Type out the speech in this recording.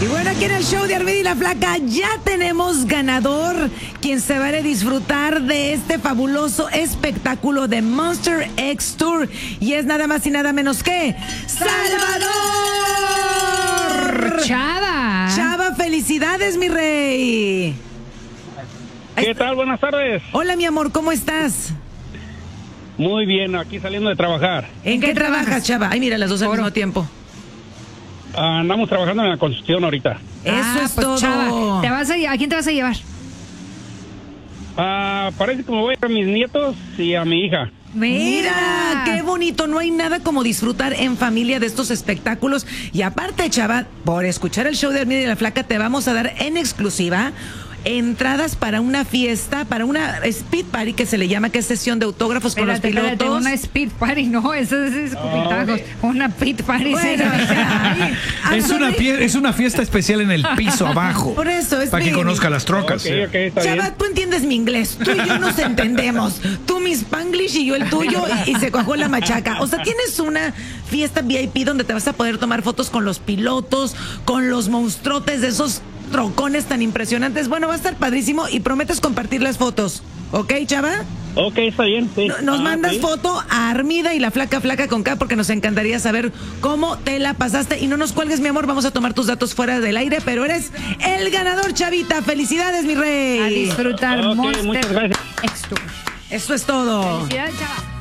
Y bueno, aquí en el show de Armida y la Flaca ya tenemos ganador, quien se va a disfrutar de este fabuloso espectáculo de Monster X Tour. Y es nada más y nada menos que Salvador Chava. Chava, felicidades, mi rey. ¿Qué tal? Buenas tardes. Hola, mi amor, ¿cómo estás? Muy bien, aquí saliendo de trabajar. ¿En qué trabajas, Chava? Ay, mira, las dos al mismo tiempo. Andamos trabajando en la construcción ahorita. Eso es pues, todo. Chava, ¿a quién te vas a llevar? Parece que me voy a mis nietos y a mi hija. Mira, qué bonito. No hay nada como disfrutar en familia de estos espectáculos. Y aparte, Chava, por escuchar el show de Armida y la Flaca, te vamos a dar en exclusiva entradas para una fiesta, para una speed party que se le llama, que es sesión de autógrafos con los pilotos. Espérate, una speed party, no, eso es escupitajos. Una pit party. Bueno, es una fiesta especial en el piso abajo. Por eso es para que conozca las trocas. Okay, está Chava, bien. tú entiendes mi inglés, tú y yo nos entendemos. Tú mi Spanglish y yo el tuyo, y se cuajó la machaca. O sea, tienes una fiesta VIP donde te vas a poder tomar fotos con los pilotos, con los monstruotes de esos trocones tan impresionantes. Bueno, va a estar padrísimo y prometes compartir las fotos. ¿Ok, Chava? Ok, está bien, sí. Nos mandas sí. foto a Armida y la Flaca con K, porque nos encantaría saber cómo te la pasaste. Y no nos cuelgues, mi amor, vamos a tomar tus datos fuera del aire, pero eres el ganador, Chavita. ¡Felicidades, mi rey! A disfrutar Ok, Monster muchas gracias. X Tour. Eso es todo. Felicidades, Chava.